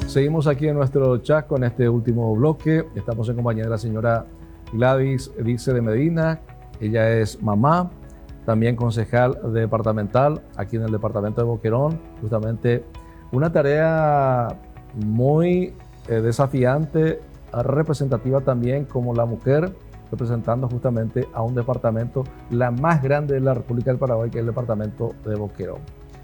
Seguimos aquí en nuestro chat con este último bloque. Estamos en compañía de la señora Gladys Dirce de Medina. Ella es mamá, también concejal departamental aquí en el departamento de Boquerón. Justamente una tarea muy desafiante, representativa también como la mujer, representando justamente a un departamento, la más grande de la República del Paraguay, que es el departamento de Boquerón.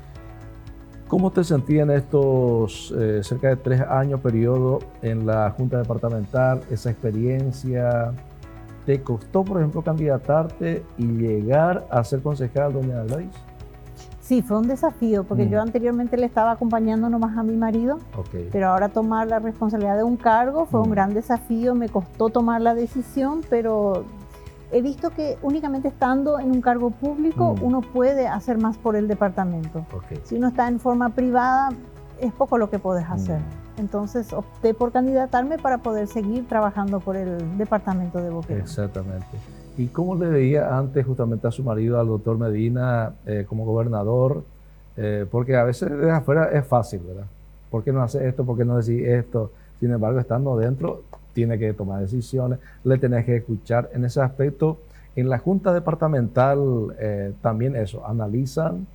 ¿Cómo te sentías en estos cerca de 3 años periodo en la Junta Departamental? Esa experiencia, ¿te costó, por ejemplo, candidatarte y llegar a ser concejal, doña Gladys? Sí, fue un desafío, porque yo anteriormente le estaba acompañando nomás a mi marido, pero ahora tomar la responsabilidad de un cargo fue un gran desafío, me costó tomar la decisión, pero he visto que únicamente estando en un cargo público uno puede hacer más por el departamento. Si uno está en forma privada, es poco lo que puedes hacer. Entonces opté por candidatarme para poder seguir trabajando por el departamento de Boquerón. Exactamente. ¿Y cómo le veía antes justamente a su marido, al doctor Medina, como gobernador? Porque a veces desde afuera es fácil, ¿verdad? ¿Por qué no hace esto? ¿Por qué no decís esto? Sin embargo, estando dentro, tiene que tomar decisiones, le tenés que escuchar. En ese aspecto, en la Junta Departamental también eso, analizan,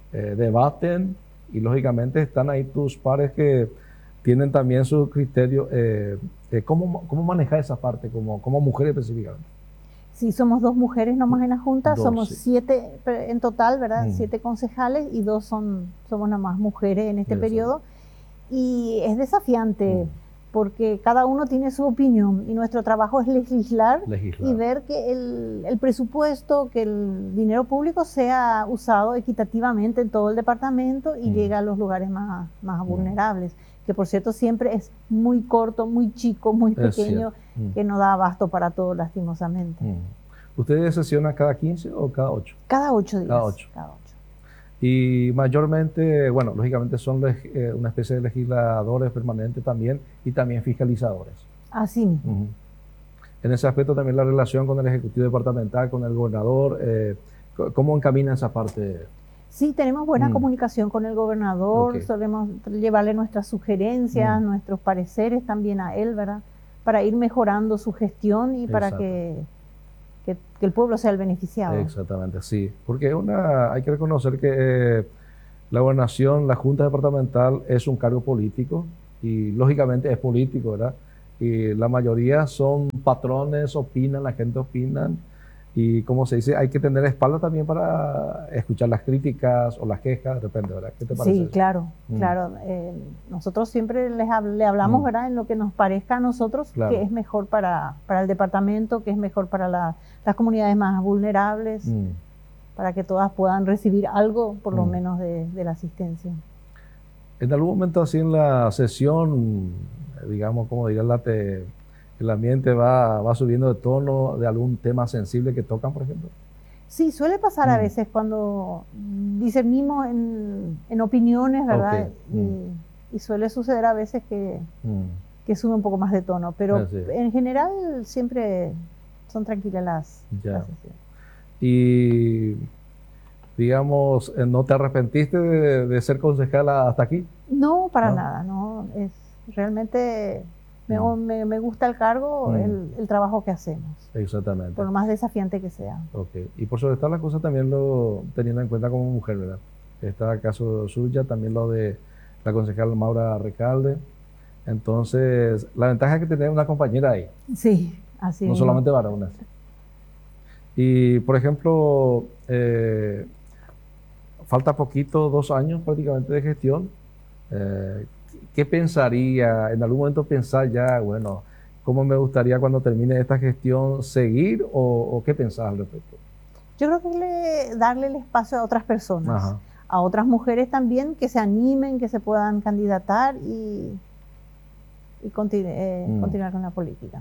debaten y lógicamente están ahí tus pares que tienen también su criterio. ¿Cómo manejar esa parte como mujer específicamente? Sí, somos 2 mujeres nomás en la Junta, somos 7 en total, ¿verdad? 7 concejales y 2 somos nomás mujeres en este periodo. Y es desafiante porque cada uno tiene su opinión y nuestro trabajo es legislar. Y ver que el presupuesto, que el dinero público sea usado equitativamente en todo el departamento y llegue a los lugares más vulnerables, que por cierto siempre es muy corto, muy chico, muy pequeño, que no da abasto para todo lastimosamente. ¿Ustedes sesionan cada 15 o cada 8? Cada 8 días. Cada 8. Y mayormente, bueno, lógicamente son una especie de legisladores permanentes también y también fiscalizadores. Así mismo. En ese aspecto también la relación con el Ejecutivo Departamental, con el gobernador, ¿cómo encamina esa parte? Sí, tenemos buena comunicación con el gobernador, solemos llevarle nuestras sugerencias, nuestros pareceres también a él, ¿verdad? Para ir mejorando su gestión y para que el pueblo sea el beneficiado. Exactamente, sí. Porque hay que reconocer que la gobernación, la Junta Departamental es un cargo político y lógicamente es político, ¿verdad? Y la mayoría son patrones, opinan, la gente opina. Y como se dice, hay que tener espalda también para escuchar las críticas o las quejas, depende, ¿verdad? ¿Qué te parece? Sí, claro, claro. Nosotros siempre le hablamos, ¿verdad? En lo que nos parezca a nosotros que es mejor para el departamento, que es mejor para las comunidades más vulnerables, para que todas puedan recibir algo, por lo menos, de la asistencia. En algún momento así en la sesión, digamos, como diría el ambiente va subiendo de tono de algún tema sensible que tocan, por ejemplo. Sí, suele pasar a veces cuando discernimos en opiniones, ¿verdad? Y suele suceder a veces que sube un poco más de tono, pero en general siempre son tranquilas las sesiones. Y, digamos, ¿no te arrepentiste de ser concejala hasta aquí? No, para nada, no. Realmente me gusta el cargo, el trabajo que hacemos. Exactamente. Por lo más desafiante que sea. Y por sobre todas las cosas también teniendo en cuenta como mujer, ¿verdad? Está el caso suya, también lo de la concejala Maura Recalde. Entonces, la ventaja es que tener una compañera ahí. Sí, así no mismo. Solamente varones. Y, por ejemplo, falta poquito, 2 años prácticamente de gestión. ¿Qué pensaría, en algún momento pensar ya, bueno, cómo me gustaría cuando termine esta gestión seguir o qué pensás al respecto? Yo creo que darle el espacio a otras personas, a otras mujeres también que se animen, que se puedan candidatar y continuar con la política.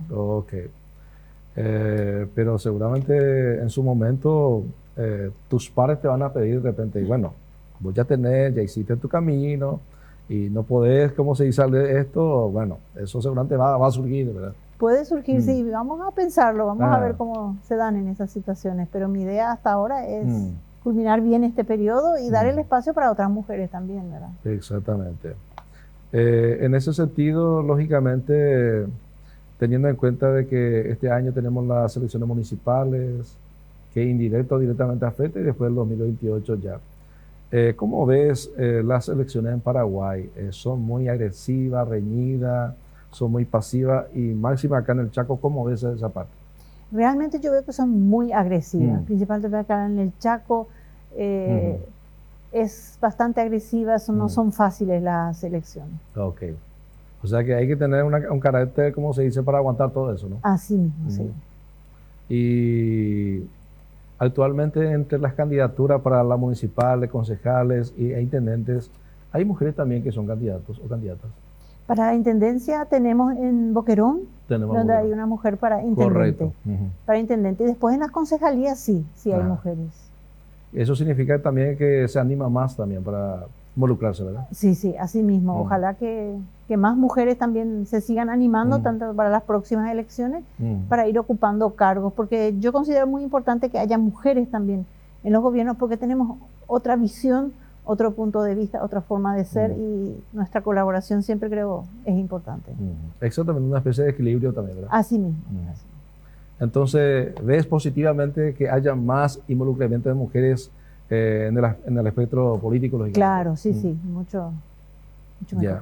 Pero seguramente en su momento tus pares te van a pedir de repente, y bueno, vos ya hiciste tu camino y no podés, ¿cómo se dice de esto? Bueno, eso seguramente va a surgir, ¿verdad? Puede surgir, sí, vamos a pensarlo, vamos a ver cómo se dan en esas situaciones, pero mi idea hasta ahora es culminar bien este periodo y dar el espacio para otras mujeres también, ¿verdad? Exactamente. En ese sentido, lógicamente, teniendo en cuenta de que este año tenemos las elecciones municipales, que indirecto o directamente afecta, y después del 2028 ya. ¿Cómo ves las elecciones en Paraguay? ¿Son muy agresivas, reñidas, son muy pasivas? Y máxima acá en el Chaco, ¿cómo ves esa parte? Realmente yo veo que son muy agresivas, principalmente acá en el Chaco. Es bastante agresiva, no son fáciles las elecciones. Ok. O sea que hay que tener un carácter, como se dice, para aguantar todo eso, ¿no? Así mismo, sí. Y actualmente entre las candidaturas para las municipales, concejales e intendentes, hay mujeres también que son candidatos o candidatas. Para la intendencia tenemos en Boquerón, donde hay una mujer para intendente. Correcto. Para intendente. Y después en las concejalías sí hay mujeres. Eso significa también que se anima más también para involucrarse, ¿verdad? Sí, así mismo. Ojalá que más mujeres también se sigan animando, tanto para las próximas elecciones, para ir ocupando cargos, porque yo considero muy importante que haya mujeres también en los gobiernos, porque tenemos otra visión, otro punto de vista, otra forma de ser, y nuestra colaboración siempre creo es importante. Exactamente, una especie de equilibrio también, ¿verdad? Así mismo. Entonces, ¿ves positivamente que haya más involucramiento de mujeres en el espectro político? Claro, sí, mucho mejor.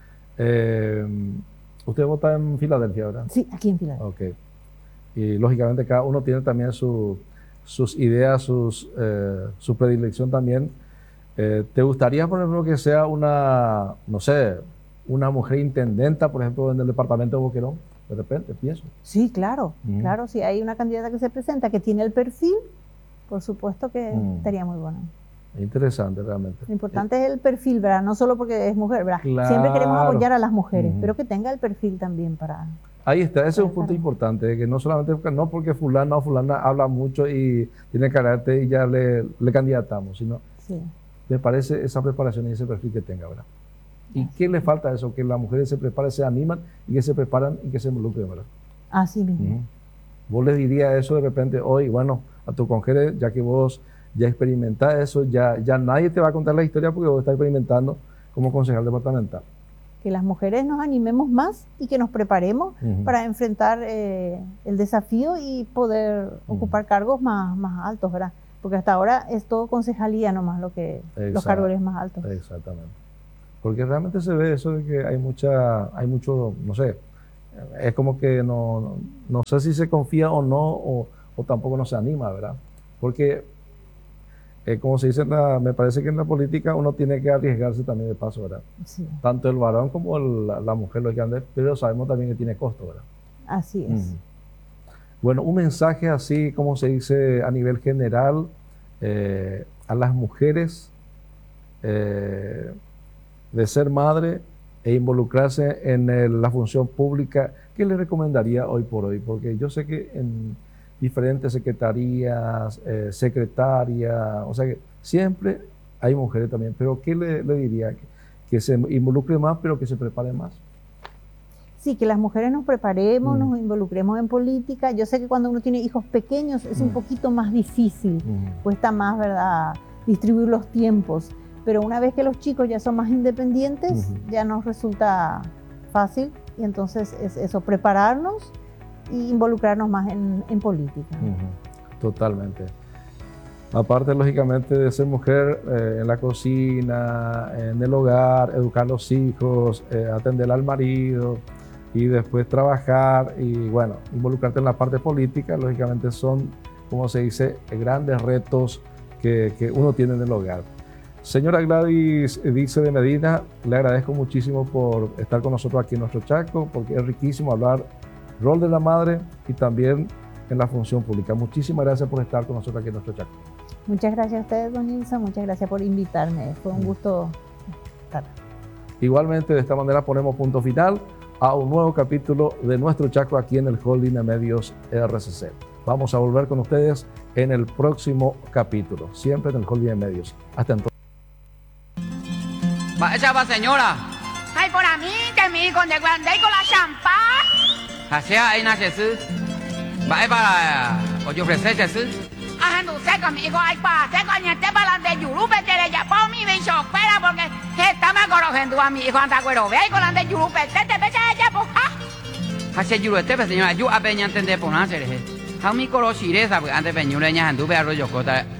Usted vota en Filadelfia, ¿verdad? Sí, aquí en Filadelfia. Ok. Y lógicamente cada uno tiene también sus ideas, su predilección también. ¿Te gustaría, por ejemplo, que sea una mujer intendenta, por ejemplo, en el departamento de Boquerón? De repente, pienso. Sí, claro, claro, si hay una candidata que se presenta, que tiene el perfil, por supuesto que estaría muy bueno. Interesante, realmente. Lo importante es el perfil, ¿verdad? No solo porque es mujer, ¿verdad? Claro. Siempre queremos apoyar a las mujeres, pero que tenga el perfil también para... Ahí está, ese es un punto importante, que no solamente porque fulana o fulana habla mucho y tiene carácter y ya le candidatamos, sino me parece esa preparación y ese perfil que tenga, ¿verdad? ¿Y qué le falta a eso? Que las mujeres se preparen, se animan y que se preparan y que se involucren, ¿verdad? Así mismo. Vos le dirías eso de repente hoy, bueno, a tu congénere, ya que vos ya experimentás eso, ya nadie te va a contar la historia porque vos estás experimentando como concejal departamental. Que las mujeres nos animemos más y que nos preparemos para enfrentar el desafío y poder ocupar cargos más altos, ¿verdad? Porque hasta ahora es todo concejalía nomás los cargos más altos. Exactamente. Porque realmente se ve eso de que hay mucho, no sé, es como que no sé si se confía o no, o tampoco no se anima, ¿verdad? Porque, como se dice, me parece que en la política uno tiene que arriesgarse también de paso, ¿verdad? Sí. Tanto el varón como la mujer lo que anda, pero sabemos también que tiene costo, ¿verdad? Así es. Bueno, un mensaje así, como se dice a nivel general, a las mujeres, de ser madre e involucrarse en la función pública, ¿qué le recomendaría hoy por hoy? Porque yo sé que en diferentes secretarías, secretarias, o sea que siempre hay mujeres también, pero ¿qué le diría? Que se involucre más, pero que se prepare más. Sí, que las mujeres nos preparemos, nos involucremos en política. Yo sé que cuando uno tiene hijos pequeños es un poquito más difícil, cuesta más, ¿verdad?, distribuir los tiempos. Pero una vez que los chicos ya son más independientes, ya nos resulta fácil. Y entonces es eso, prepararnos y involucrarnos más en política. Totalmente. Aparte, lógicamente, de ser mujer en la cocina, en el hogar, educar a los hijos, atender al marido y después trabajar y, bueno, involucrarte en la parte política, lógicamente son, como se dice, grandes retos que uno tiene en el hogar. Señora Gladys Dice de Medina, le agradezco muchísimo por estar con nosotros aquí en nuestro Chaco, porque es riquísimo hablar rol de la madre y también en la función pública. Muchísimas gracias por estar con nosotros aquí en nuestro Chaco. Muchas gracias a ustedes, don Nilson, muchas gracias por invitarme, fue un gusto estar. Igualmente, de esta manera ponemos punto final a un nuevo capítulo de nuestro Chaco aquí en el Holding de Medios RCC. Vamos a volver con ustedes en el próximo capítulo, siempre en el Holding de Medios. Hasta entonces. Esa va, señora. Ay, por a mí, que mi con de grande y con la champán. Hacia ahí nace su. Va para. Oye, ofrecerse su. Ajá, no sé. hacer conmigo, hay para hacer con este balante de yurupe, te le llamo mi bicho, espera, porque está más conociendo a mi hijo, anda, güero, ve ahí con la de yurupe, te pecha ya, pues, ja. Hace yurupe, señora, yo apenas entendí por nada, se le dije. A mi coro chireza, porque antes peñuleñas anduve a rollo cota.